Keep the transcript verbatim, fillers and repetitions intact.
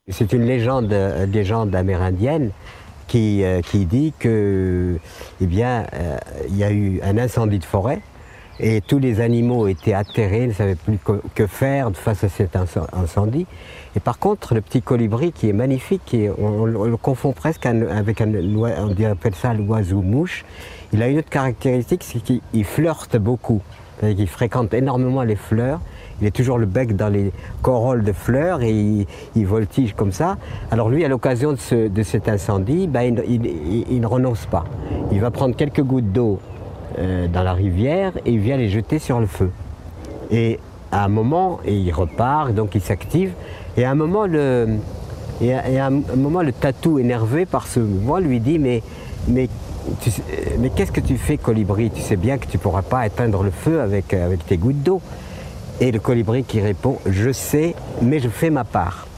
C'est une légende, euh, légende amérindienne qui, euh, qui dit que, eh bien, euh, il y a eu un incendie de forêt et tous les animaux étaient atterrés, ne savaient plus que, que faire face à cet incendie. Et par contre, le petit colibri qui est magnifique, qui est, on, on, le confond presque un, avec un, on appelle ça l'oiseau-mouche. Il a une autre caractéristique, c'est qu'il flirte beaucoup. C'est-à-dire qu'il fréquente énormément les fleurs. Il est toujours le bec dans les corolles de fleurs et il, il voltige comme ça. Alors lui, à l'occasion de, ce, de cet incendie, ben, il, il, il, il ne renonce pas. Il va prendre quelques gouttes d'eau euh, dans la rivière et il vient les jeter sur le feu. Et à un moment, et il repart, donc il s'active. Et à un moment, le, et à, et à un moment, le tatou, énervé par ce mouvement, lui dit mais, mais, tu, mais qu'est-ce que tu fais, colibri? Tu sais bien que tu ne pourras pas éteindre le feu avec, avec tes gouttes d'eau. Et le colibri qui répond, je sais, mais je fais ma part.